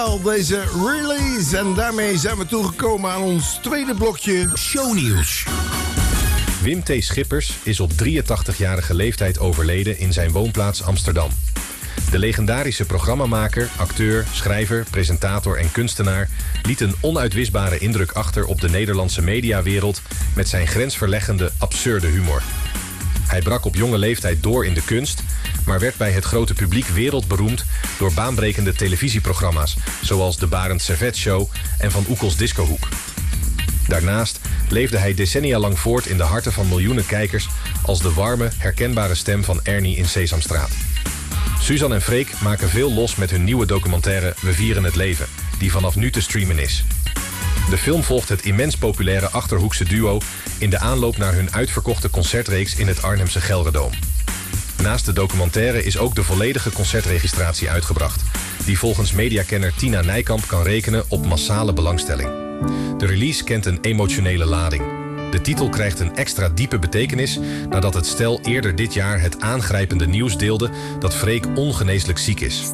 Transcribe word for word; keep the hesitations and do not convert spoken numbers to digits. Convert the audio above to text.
Al deze release. En daarmee zijn we toegekomen aan ons tweede blokje shownieuws. Wim T. Schippers is op drieëntachtigjarige leeftijd overleden in zijn woonplaats Amsterdam. De legendarische programmamaker, acteur, schrijver, presentator en kunstenaar liet een onuitwisbare indruk achter op de Nederlandse mediawereld met zijn grensverleggende, absurde humor. Hij brak op jonge leeftijd door in de kunst, maar werd bij het grote publiek wereldberoemd door baanbrekende televisieprogramma's zoals de Barend Servet Show en Van Oekels Discohoek. Daarnaast leefde hij decennia lang voort in de harten van miljoenen kijkers als de warme, herkenbare stem van Ernie in Sesamstraat. Suzanne en Freek maken veel los met hun nieuwe documentaire We Vieren het Leven, die vanaf nu te streamen is. De film volgt het immens populaire Achterhoekse duo in de aanloop naar hun uitverkochte concertreeks in het Arnhemse Gelredome. Naast de documentaire is ook de volledige concertregistratie uitgebracht, die volgens mediakenner Tina Nijkamp kan rekenen op massale belangstelling. De release kent een emotionele lading. De titel krijgt een extra diepe betekenis nadat het stel eerder dit jaar het aangrijpende nieuws deelde dat Freek ongeneeslijk ziek is.